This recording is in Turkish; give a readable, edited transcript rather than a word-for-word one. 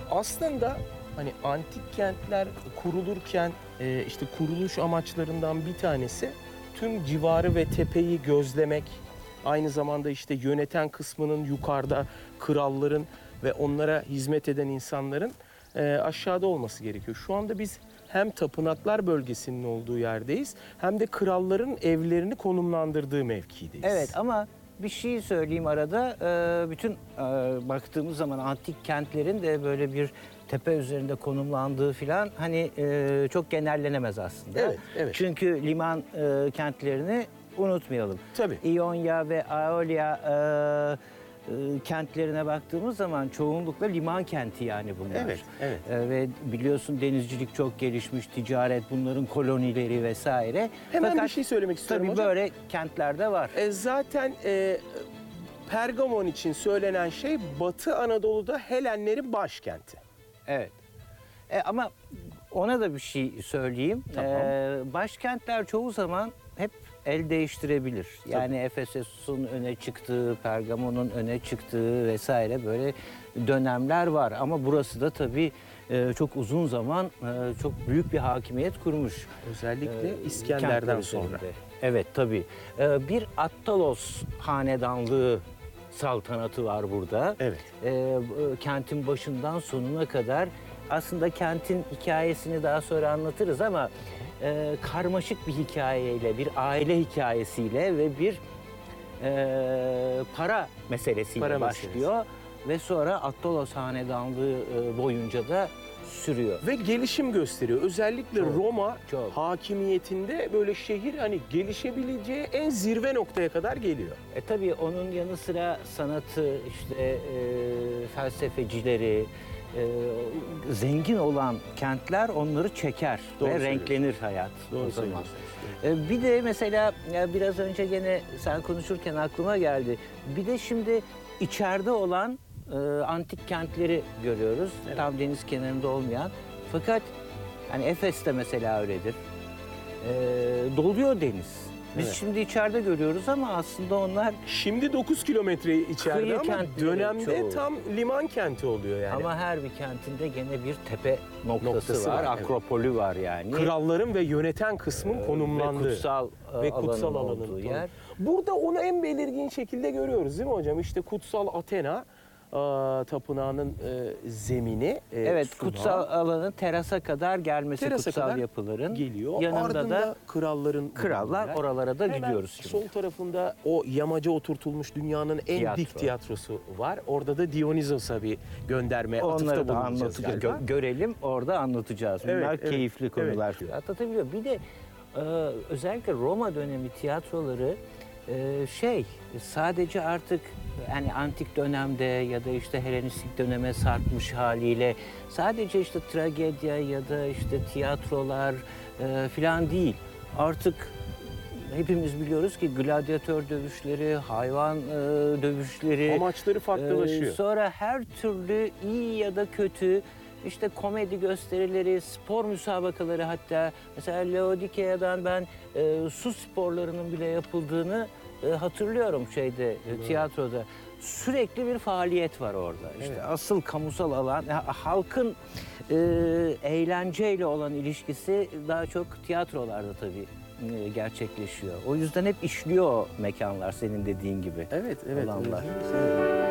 Aslında hani antik kentler kurulurken işte kuruluş amaçlarından bir tanesi tüm civarı ve tepeyi gözlemek. Aynı zamanda işte yöneten kısmının yukarıda kralların ve onlara hizmet eden insanların aşağıda olması gerekiyor. Şu anda biz hem tapınaklar bölgesinin olduğu yerdeyiz hem de kralların evlerini konumlandırdığı mevkideyiz. Evet ama bir şey söyleyeyim arada. Bütün baktığımız zaman antik kentlerin de böyle bir tepe üzerinde konumlandığı falan hani çok genellenemez aslında. Evet, evet. Çünkü liman kentlerini unutmayalım. Tabii. İonya ve Aolia kentlerine baktığımız zaman çoğunlukla liman kenti yani bunlar. Evet, evet. Ve biliyorsun denizcilik çok gelişmiş, ticaret, bunların kolonileri vesaire. Hemen Fakat bir şey söylemek istiyorum tabii hocam. böyle kentlerde var. Zaten Pergamon için söylenen şey Batı Anadolu'da Helenlerin başkenti. Evet. Ama ona da bir şey söyleyeyim. Tamam. Başkentler çoğu zaman hep el değiştirebilir. Yani Efesos'un öne çıktığı, Pergamon'un öne çıktığı vesaire böyle dönemler var. Ama burası da tabii çok uzun zaman çok büyük bir hakimiyet kurmuş. Özellikle İskender'den kentler sonra. üzerinde. Evet tabii. Bir Attalos hanedanlığı saltanatı var burada. Evet. Kentin başından sonuna kadar aslında kentin hikayesini daha sonra anlatırız ama karmaşık bir hikayeyle, bir aile hikayesiyle ve bir para meselesiyle başlıyor. Ve sonra Attalos hanedanlığı boyunca da sürüyor. Ve gelişim gösteriyor. Özellikle Çok, Roma çok. hakimiyetinde böyle şehir hani gelişebileceği en zirve noktaya kadar geliyor. Tabii onun yanı sıra sanatı, işte felsefecileri, zengin olan kentler onları çeker Doğru ve renklenir hayat Doğru o zaman. söylüyorsunuz. Bir de mesela biraz önce gene sen konuşurken aklıma geldi. Bir de şimdi içeride olan antik kentleri görüyoruz. Evet. Tam deniz kenarında olmayan. Fakat hani Efes'te mesela öyledir. Doluyor deniz. Biz Evet. şimdi içeride görüyoruz ama aslında onlar Şimdi 9 kilometre içeride Kıyı ama kentleri dönemde çoğu. tam liman kenti oluyor yani. ama her bir kentinde gene bir tepe noktası Var, var. evet. Akropolü var yani. Kralların ve yöneten kısmın konumlandığı. Ve kutsal alanın olduğu olduğu yer. Burada onu en belirgin şekilde görüyoruz değil mi hocam? İşte kutsal Athena tapınağının zemini. Evet, sunağı kutsal alanın terasa kadar gelmesi terasa kutsal kadar yapıların. geliyor. Yanında Ardında da kralların krallar, bulunduğu yer. oralara da Hemen gidiyoruz şimdi. sol tarafında o yamaca oturtulmuş dünyanın en Tiyatro. dik tiyatrosu var. Orada da Dionysos'a bir gönderme, atıfta Onları da bulunacağız anlatacağız. galiba. Görelim, orada anlatacağız. Bunlar Evet, evet, keyifli konular. evet. Atlatabiliyor. Bir de özellikle Roma dönemi tiyatroları sadece artık yani antik dönemde ya da işte Helenistik döneme sarkmış haliyle sadece işte tragedya ya da işte tiyatrolar falan değil. Artık hepimiz biliyoruz ki gladyatör dövüşleri, hayvan dövüşleri, Amaçları farklılaşıyor. sonra her türlü iyi ya da kötü işte komedi gösterileri, spor müsabakaları, hatta mesela Laodikea'dan ben su sporlarının bile yapıldığını hatırlıyorum tiyatroda. Sürekli bir faaliyet var orada. İşte Evet. asıl kamusal alan, halkın eğlenceyle olan ilişkisi daha çok tiyatrolarda tabii gerçekleşiyor. O yüzden hep işliyor o mekanlar senin dediğin gibi Evet, olanlar. evet.